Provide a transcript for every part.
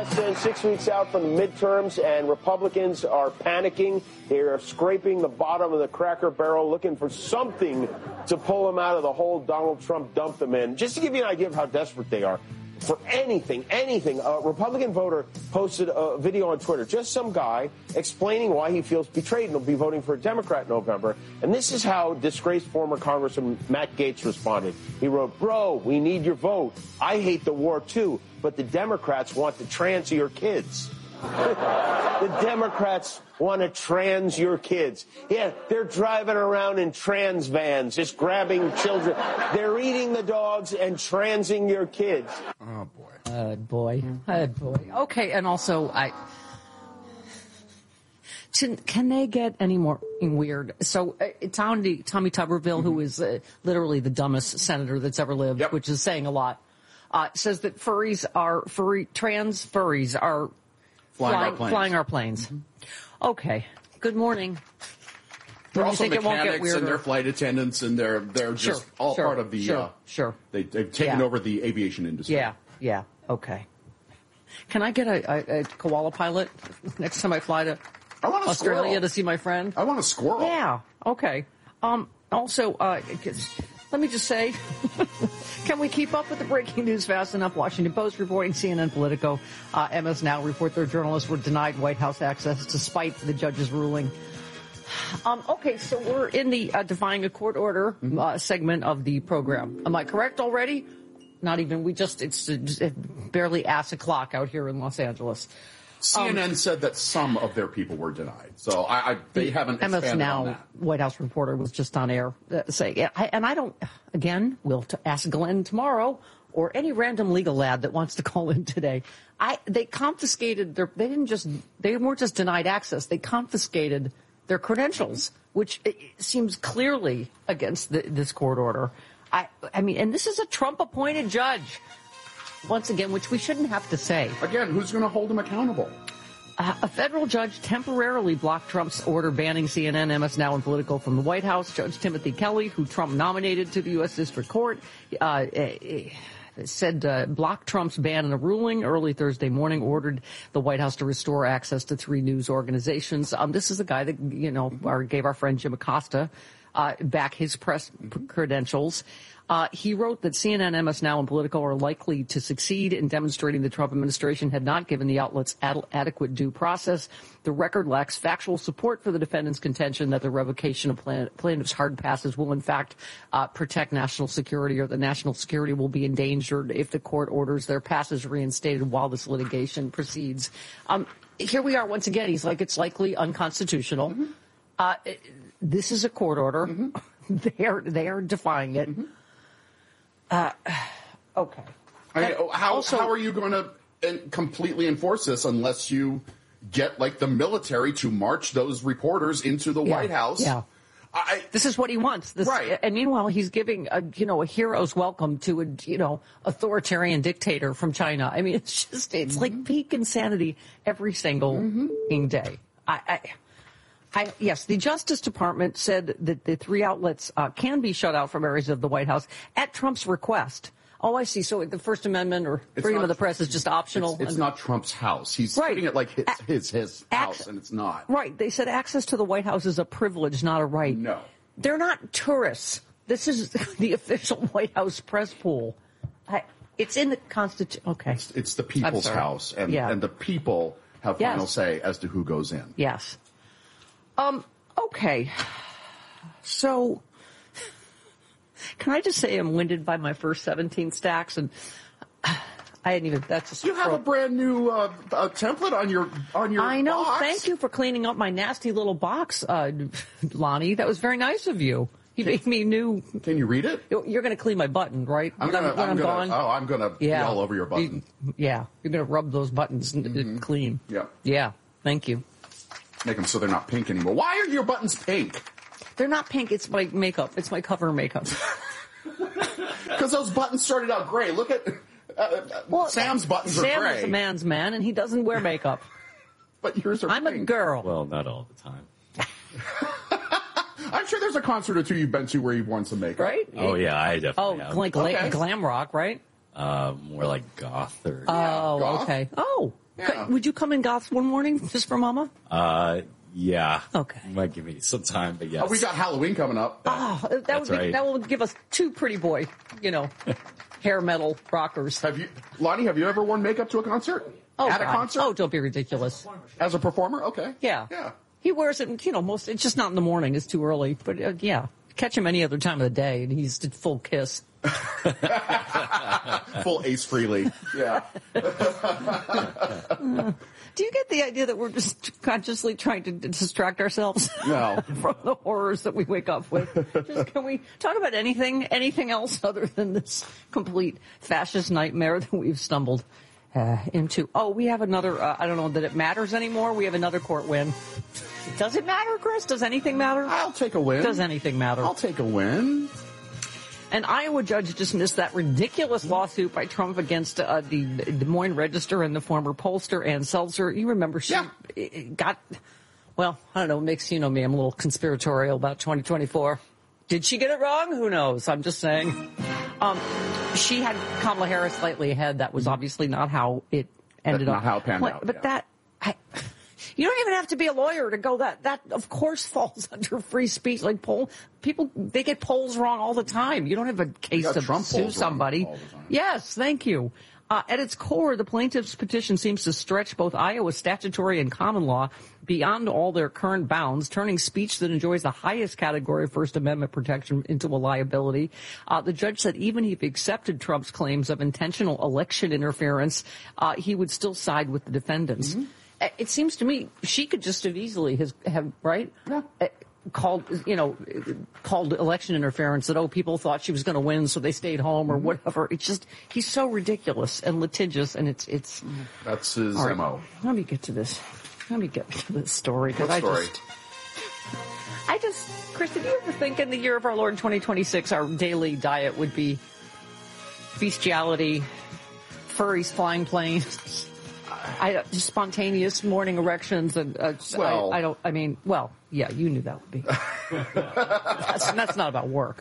less than 6 weeks out from the midterms, and Republicans are panicking. They are scraping the bottom of the Cracker Barrel, looking for something to pull them out of the hole Donald Trump dumped them in. Just to give you an idea of how desperate they are. For anything. A Republican voter posted a video on Twitter, just some guy explaining why he feels betrayed and will be voting for a Democrat in November. And this is how disgraced former Congressman Matt Gaetz responded. He wrote, "Bro, we need your vote. I hate the war too, but the Democrats want to trans your kids." The Democrats want to trans your kids. Yeah, they're driving around in trans vans, just grabbing children. They're eating the dogs and transing your kids. Oh, boy. Oh, boy. Okay, and also, can they get any more weird? So, Tommy Tuberville, who is literally the dumbest senator that's ever lived, which is saying a lot, says that trans furries are flying our planes. Mm-hmm. Okay. Good morning. They're also mechanics and they're flight attendants and they're just part of the they've taken over the aviation industry. Yeah. Okay. Can I get a koala pilot next time I fly to Australia to see my friend? I want a squirrel. Yeah. Okay. Also, let me just say, can we keep up with the breaking news fast enough? Washington Post reporting, CNN Politico, MS Now report their journalists were denied White House access despite the judge's ruling. Okay, so we're in the defying a court order segment of the program. Am I correct already? Not even. It's barely ass o'clock out here in Los Angeles. CNN said that some of their people were denied, so they haven't expanded MS Now on that. White House reporter was just on air saying, and I don't. Again, we'll ask Glenn tomorrow or any random legal lad that wants to call in today. They confiscated they weren't just denied access. They confiscated their credentials, which seems clearly against this court order. I mean, and this is a Trump-appointed judge. Once again, which we shouldn't have to say. Again, who's going to hold him accountable? A federal judge temporarily blocked Trump's order banning CNN, MS Now, and Politico from the White House. Judge Timothy Kelly, who Trump nominated to the U.S. District Court, blocked Trump's ban in a ruling early Thursday morning, ordered the White House to restore access to 3 news organizations. This is the guy that, gave our friend Jim Acosta back his press credentials. He wrote that CNN, MS Now, and Politico are likely to succeed in demonstrating the Trump administration had not given the outlets adequate due process. The record lacks factual support for the defendant's contention that the revocation of plaintiffs' hard passes will, in fact, protect national security, or the national security will be endangered if the court orders their passes reinstated while this litigation proceeds. Here we are once again. He's like, it's likely unconstitutional. Mm-hmm. This is a court order. Mm-hmm. They are defying it. Mm-hmm. Okay. How are you going to completely enforce this unless you get, the military to march those reporters into the White House? Yeah. This is what he wants. Right. And meanwhile, he's giving, a hero's welcome to a, authoritarian dictator from China. I mean, it's like peak insanity every single day. Yes, the Justice Department said that the 3 outlets can be shut out from areas of the White House at Trump's request. Oh, I see. So the First Amendment or freedom of the press is just optional. It's not Trump's house. He's treating it like his house, and it's not. Right. They said access to the White House is a privilege, not a right. No. They're not tourists. This is the official White House press pool. It's in the Constitution. Okay. It's the people's house, and the people have final say as to who goes in. Yes. Okay. So, can I just say I'm winded by my first 17 stacks, and I hadn't even. That's just you have a brand new template on your. I know. Box. Thank you for cleaning up my nasty little box, Lonnie. That was very nice of you. You made me new. Can you read it? You're going to clean my button, right? I'm going to yell over your button. You're going to rub those buttons clean. Yeah. Yeah. Thank you. Make them so they're not pink anymore. Why are your buttons pink? They're not pink. It's my makeup. It's my cover makeup. Because those buttons started out gray. Look at Sam's buttons are gray. Sam is a man's man, and he doesn't wear makeup. But yours are I'm pink. A girl. Well, not all the time. I'm sure there's a concert or two you've been to where you've worn some makeup. Right? Oh, yeah, I definitely have. Like glam rock, right? More like goth or. Oh, goth? okay. Oh, Yeah. would you come in goth one morning just for Mama? Yeah. Okay. Might give me some time, but yes. Oh, we got Halloween coming up. Oh, That's right. that will give us two pretty boy, hair metal rockers. Lonnie, have you ever worn makeup to a concert? Oh, At God. a concert? Oh, don't be ridiculous. As a performer? Okay. Yeah. Yeah. He wears it, it's just not in the morning. It's too early. But, yeah, catch him any other time of the day, and he's a full kiss. Full Ace Frehley. Yeah. Do you get the idea that we're just consciously trying to distract ourselves? No. From the horrors that we wake up with? Can we talk about anything else other than this complete fascist nightmare that we've stumbled into? Oh, we have another, I don't know that it matters anymore. We have another court win. Does it matter, Chris? Does anything matter? I'll take a win. Does anything matter? I'll take a win. An Iowa judge dismissed that ridiculous lawsuit by Trump against the Des Moines Register and the former pollster Ann Seltzer. You remember she got, well, I don't know, makes me, I'm a little conspiratorial about 2024. Did she get it wrong? Who knows? I'm just saying. She had Kamala Harris slightly ahead. That was obviously not how it ended up. Not how it panned out. But you don't even have to be a lawyer to go that of course falls under free speech. Like people, they get polls wrong all the time. You don't have a case to sue somebody. Yes, thank you. At its core, the plaintiff's petition seems to stretch both Iowa's statutory and common law beyond all their current bounds, turning speech that enjoys the highest category of First Amendment protection into a liability. The judge said even if he accepted Trump's claims of intentional election interference, he would still side with the defendants. Mm-hmm. It seems to me she could just have easily have right? Yeah. Called election interference that, people thought she was going to win, so they stayed home or whatever. It's just, he's so ridiculous and litigious, and it's. That's his right, MO. Let me get to this story. What story? I just, Chris, did you ever think in the year of our Lord 2026 our daily diet would be bestiality, furries flying planes? Just spontaneous morning erections and yeah, you knew that would be. That's not about work.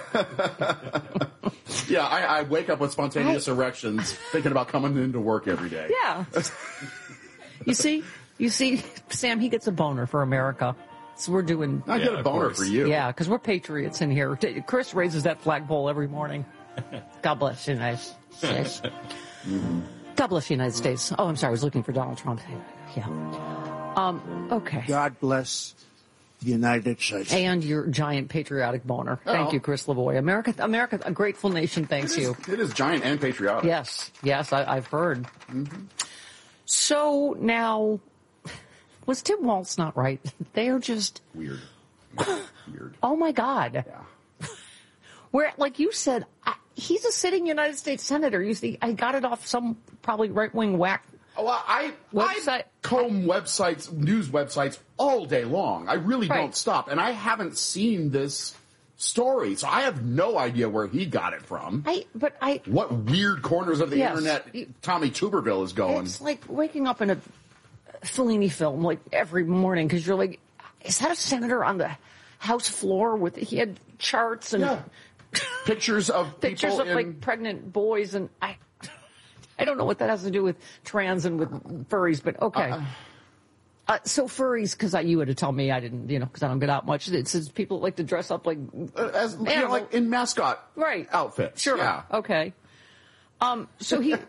Yeah, I wake up with spontaneous erections, thinking about coming into work every day. Yeah. You see, Sam, he gets a boner for America. So we're doing. I get a boner for you. Yeah, because we're patriots in here. Chris raises that flagpole every morning. God bless the United States. God bless the United States. Oh, I'm sorry. I was looking for Donald Trump. Yeah. Okay. God bless the United States. And your giant patriotic boner. Thank you, Chris Lavoie. America, a grateful nation thanks you. It is giant and patriotic. Yes, I've heard. Mm-hmm. So now, was Tim Walz not right? They are just... Weird. Oh, my God. Yeah. Where, like you said... He's a sitting United States senator. You see, I got it off some probably right-wing whack. Oh, I comb websites, news websites all day long. I really don't stop. And I haven't seen this story, so I have no idea where he got it from. What weird corners of the internet Tommy Tuberville is going. It's like waking up in a Fellini film like every morning because you're like, is that a senator on the House floor with, he had charts and... Yeah. Pictures of like pregnant boys, and I don't know what that has to do with trans and with furries, but okay. So furries, because you had to tell me I didn't, because I don't get out much. It says people like to dress up like like in mascot outfits. Sure. Yeah. Okay. So he,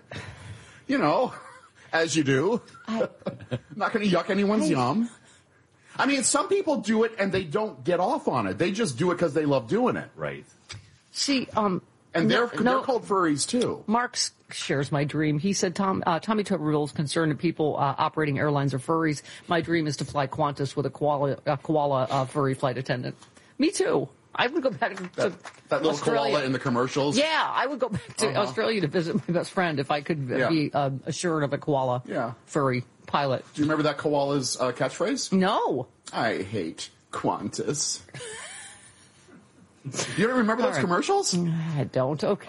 as you do. I'm not going to yuck anyone's yum. I mean, some people do it and they don't get off on it. They just do it because they love doing it. Right. See, and they're called furries too. Mark shares my dream. He said, Tommy Tuberville is concerned that people operating airlines are furries. My dream is to fly Qantas with a koala furry flight attendant. Me too. I would go back to that little Australia. koala in the commercials. Yeah, I would go back to Australia to visit my best friend if I could be assured of a koala furry pilot. Do you remember that koala's catchphrase? No. I hate Qantas. You don't remember those commercials? I don't. Okay.